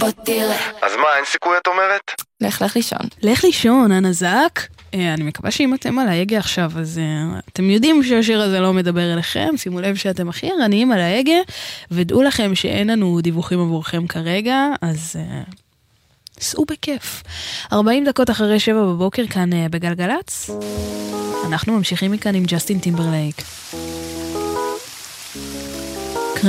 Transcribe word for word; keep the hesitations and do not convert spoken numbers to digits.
אז מה, אין סיכוי את אומרת? לך, לך לישון. לך לישון, אנה זק. אני מקווה שאם אתם על ההגה עכשיו, אז אתם יודעים שהשיר הזה לא מדבר אליכם, שימו לב שאתם הכי ערניים על ההגה, ודעו לכם שאין לנו דיווחים עבורכם כרגע, אז סעו בכיף. ארבעים דקות אחרי שבע בבוקר כאן בגלגלץ, אנחנו ממשיכים מכאן עם ג'סטין טימברלייק.